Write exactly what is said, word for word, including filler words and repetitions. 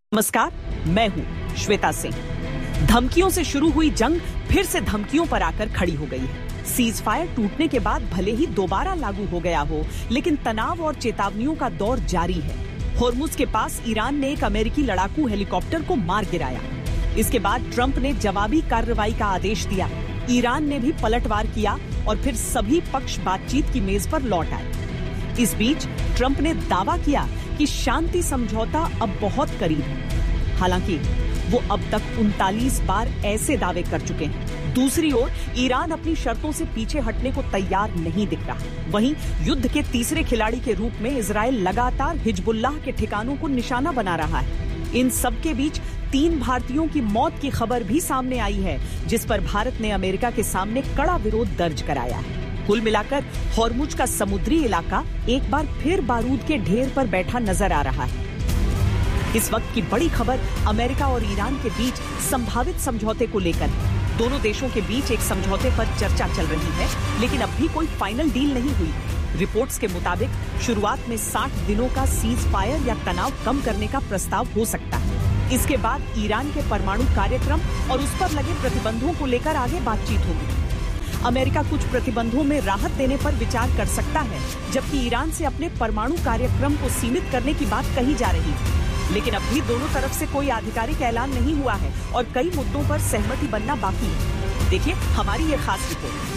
नमस्कार, मैं हूं श्वेता सिंह। धमकियों से शुरू हुई जंग फिर से धमकियों पर आकर खड़ी हो गई है। सीज फायर टूटने के बाद भले ही दोबारा लागू हो गया हो, लेकिन तनाव और चेतावनियों का दौर जारी है। होर्मुज के पास ईरान ने एक अमेरिकी लड़ाकू हेलीकॉप्टर को मार गिराया। इसके बाद ट्रंप ने जवाबी कार्रवाई का आदेश दिया। ईरान ने भी पलटवार किया और फिर सभी पक्ष बातचीत की मेज पर लौट आए। इस बीच ट्रंप ने दावा किया कि शांति समझौता अब बहुत करीब है। हालांकि वो अब तक उनतालीस बार ऐसे दावे कर चुके हैं। दूसरी ओर ईरान अपनी शर्तों से पीछे हटने को तैयार नहीं दिख रहा। वहीं युद्ध के तीसरे खिलाड़ी के रूप में इजराइल लगातार हिजबुल्लाह के ठिकानों को निशाना बना रहा है। इन सब के बीच तीन भारतीयों की मौत की खबर भी सामने आई है, जिस पर भारत ने अमेरिका के सामने कड़ा विरोध दर्ज कराया है। कुल मिलाकर होर्मुज का समुद्री इलाका एक बार फिर बारूद के ढेर पर बैठा नजर आ रहा है। इस वक्त की बड़ी खबर अमेरिका और ईरान के बीच संभावित समझौते को लेकर है। दोनों देशों के बीच एक समझौते पर चर्चा चल रही है, लेकिन अब भी कोई फाइनल डील नहीं हुई। रिपोर्ट्स के मुताबिक शुरुआत में साठ दिनों का सीज फायर या तनाव कम करने का प्रस्ताव हो सकता है। इसके बाद ईरान के परमाणु कार्यक्रम और उस पर लगे प्रतिबंधों को लेकर आगे बातचीत होगी। अमेरिका कुछ प्रतिबंधों में राहत देने पर विचार कर सकता है, जबकि ईरान से अपने परमाणु कार्यक्रम को सीमित करने की बात कही जा रही है। लेकिन अब भी दोनों तरफ से कोई आधिकारिक ऐलान नहीं हुआ है और कई मुद्दों पर सहमति बनना बाकी है। देखिए हमारी ये खास रिपोर्ट।